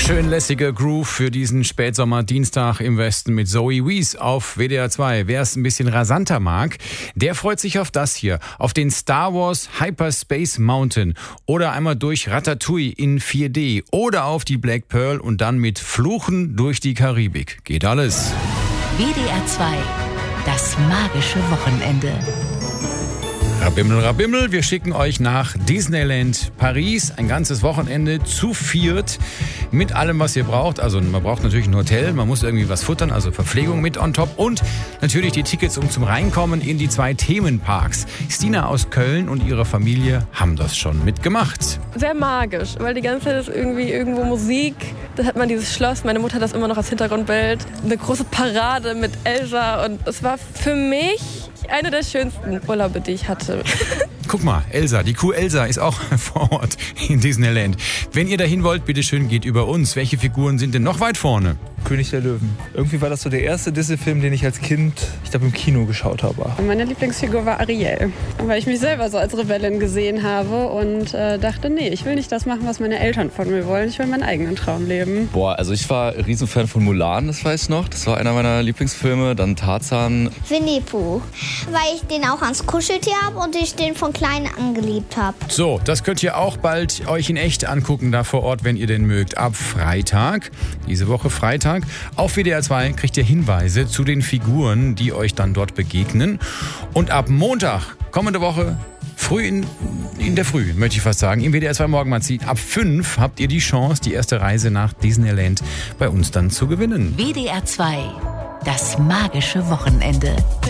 Schön lässiger Groove für diesen Spätsommer-Dienstag im Westen mit Zoe Wees auf WDR 2. Wer es ein bisschen rasanter mag, der freut sich auf das hier. Auf den Star Wars Hyperspace Mountain oder einmal durch Ratatouille in 4D oder auf die Black Pearl und dann mit Fluchen durch die Karibik. Geht alles. WDR 2, das magische Wochenende. Rabimmel, Rabimmel, wir schicken euch nach Disneyland Paris. Ein ganzes Wochenende zu viert mit allem, was ihr braucht. Also man braucht natürlich ein Hotel, man muss irgendwie was futtern, also Verpflegung mit on top. Und natürlich die Tickets zum Reinkommen in die 2 Themenparks. Stina aus Köln und ihre Familie haben das schon mitgemacht. Sehr magisch, weil die ganze Zeit ist irgendwie irgendwo Musik. Da hat man dieses Schloss, meine Mutter hat das immer noch als Hintergrundbild. Eine große Parade mit Elsa und es war für mich einer der schönsten Urlaube, die ich hatte. Guck mal, Elsa, die Kuh Elsa ist auch vor Ort in Disneyland. Wenn ihr dahin wollt, bitteschön, geht über uns. Welche Figuren sind denn noch weit vorne? König der Löwen. Irgendwie war das so der erste Disney-Film, den ich als Kind, ich glaube, im Kino geschaut habe. Meine Lieblingsfigur war Ariel, weil ich mich selber so als Rebellin gesehen habe und dachte, nee, ich will nicht das machen, was meine Eltern von mir wollen. Ich will meinen eigenen Traum leben. Also ich war Riesenfan von Mulan, das weiß ich noch. Das war einer meiner Lieblingsfilme. Dann Tarzan. Winnie Pooh, weil ich den auch ans Kuscheltier habe und ich den von klein an geliebt habe. So, das könnt ihr auch bald euch in echt angucken, da vor Ort, wenn ihr denn mögt. Ab Freitag, diese Woche Freitag, auf WDR 2 kriegt ihr Hinweise zu den Figuren, die euch dann dort begegnen. Und ab Montag, kommende Woche, früh in der Früh, möchte ich fast sagen, im WDR 2 Morgenmagazin, ab 5 habt ihr die Chance, die erste Reise nach Disneyland bei uns dann zu gewinnen. WDR 2, das magische Wochenende.